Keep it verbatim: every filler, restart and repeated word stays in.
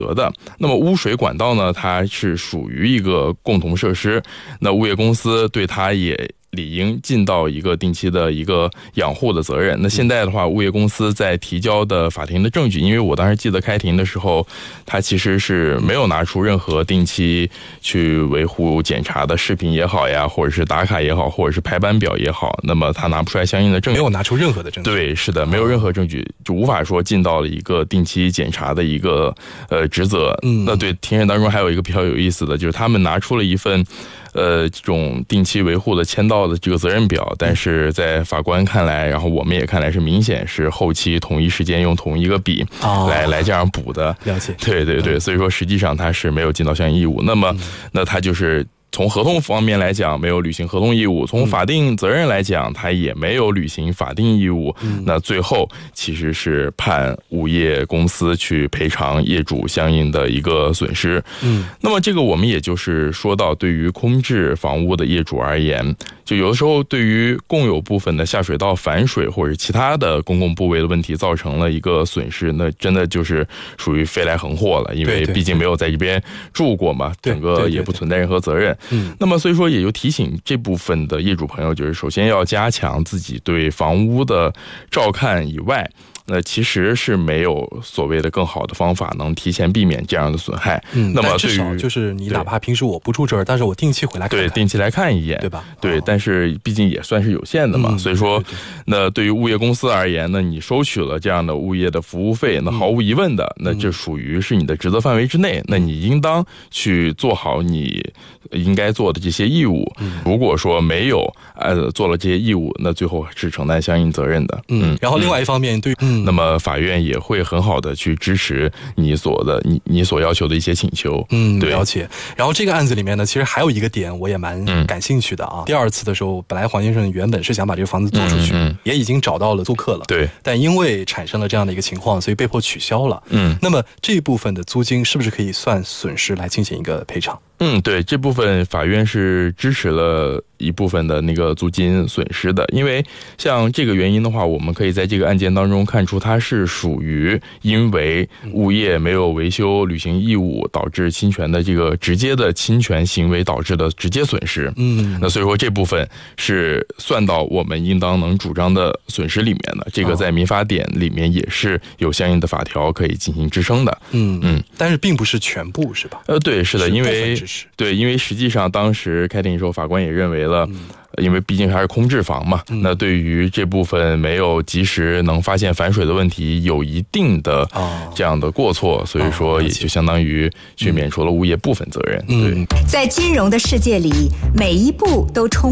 得的。那么污水管道呢，它是属于一个共同设施，那物业公司对它也理应尽到一个定期的一个养护的责任。那现在的话，物业公司在提交的法庭的证据，因为我当时记得开庭的时候，他其实是没有拿出任何定期去维护检查的视频也好呀，或者是打卡也好，或者是排班表也好，那么他拿不出来相应的证据， 没有拿出任何的证据。 对，是的，没有任何证据，就无法说尽到了一个定期检查的一个呃职责。嗯，那对庭审当中还有一个比较有意思的，就是他们拿出了一份呃，这种定期维护的签到的这个责任表，但是在法官看来，然后我们也看来是明显是后期同一时间用同一个笔来、哦、来这样补的。 了解。 对对对，所以说实际上他是没有尽到相应义务。那么，那他就是从合同方面来讲没有履行合同义务，从法定责任来讲他也没有履行法定义务。嗯、那最后其实是判物业公司去赔偿业主相应的一个损失。嗯，那么这个我们也就是说到，对于空置房屋的业主而言，就有的时候对于共有部分的下水道反水或者其他的公共部位的问题造成了一个损失，那真的就是属于飞来横祸了，因为毕竟没有在这边住过嘛，整个也不存在任何责任。嗯，那么所以说也就提醒这部分的业主朋友，就是首先要加强自己对房屋的照看以外，那其实是没有所谓的更好的方法能提前避免这样的损害。嗯， 那么至少就是你哪怕平时我不住这儿，但是我定期回来看看， 对，定期来看一眼，对吧？对，哦、但是毕竟也算是有限的嘛，嗯、所以说，对对对，那对于物业公司而言呢，你收取了这样的物业的服务费，那毫无疑问的，嗯、那这属于是你的职责范围之内，嗯、那你应当去做好你应该做的这些义务。嗯、如果说没有呃做了这些义务，那最后是承担相应责任的。 嗯，然后另外一方面，对， 嗯，那么法院也会很好的去支持你所的你你所要求的一些请求。 嗯，了解。然后这个案子里面呢，其实还有一个点我也蛮感兴趣的啊。嗯、第二次的时候，本来黄先生原本是想把这个房子租出去，嗯嗯、也已经找到了租客了。 对。 但因为产生了这样的一个情况，所以被迫取消了。嗯。那么这一部分的租金是不是可以算损失来进行一个赔偿？ 嗯，对，这部分法院是支持了一部分的那个租金损失的，因为像这个原因的话，我们可以在这个案件当中看出，它是属于因为物业没有维修履行义务导致侵权的这个直接的侵权行为导致的直接损失。嗯，那所以说这部分是算到我们应当能主张的损失里面的，这个在民法典里面也是有相应的法条可以进行支撑的。 嗯嗯，但是并不是全部，是吧？ 呃，对，是的，因为对，因为实际上当时开庭的时候，法官也认为了，嗯、因为毕竟还是空置房嘛，嗯、那对于这部分没有及时能发现反水的问题，有一定的这样的过错，哦、所以说也就相当于去免除了物业部分责任。嗯、对， 在金融的世界里，每一步都充